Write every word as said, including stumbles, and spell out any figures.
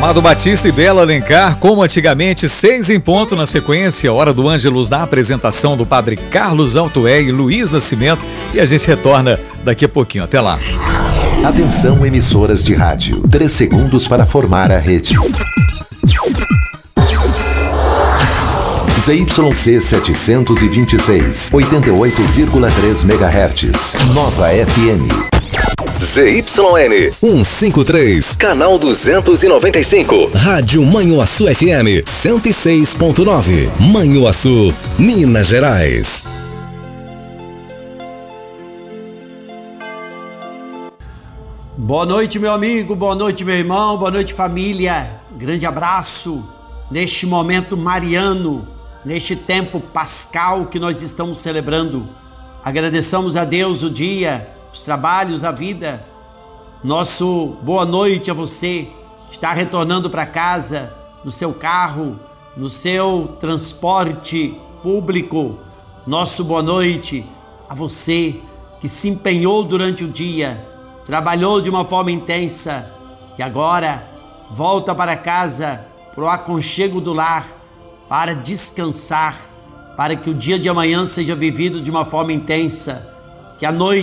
Amado Batista e Bela Alencar, como antigamente, seis em ponto na sequência, hora do Ângelus na apresentação do Padre Carlos Altoé e Luiz Nascimento, e a gente retorna daqui a pouquinho. Até lá. Atenção, emissoras de rádio. Três segundos para formar a rede. Z Y C setecentos e vinte e seis, oitenta e oito vírgula três megahertz. Nova F M. Z Y N cento e cinquenta e três, canal duzentos e noventa e cinco. Rádio Manhuaçu F M cento e seis ponto nove. Manhuaçu, Minas Gerais. Boa noite, meu amigo, boa noite, meu irmão, boa noite, família. Grande abraço neste momento mariano, neste tempo pascal que nós estamos celebrando. Agradeçamos a Deus o dia, os trabalhos, a vida. Nosso boa noite a você que está retornando para casa, no seu carro, no seu transporte público. Nosso boa noite a você que se empenhou durante o dia, trabalhou de uma forma intensa e agora volta para casa, para o aconchego do lar, para descansar, para que o dia de amanhã seja vivido de uma forma intensa, que a noite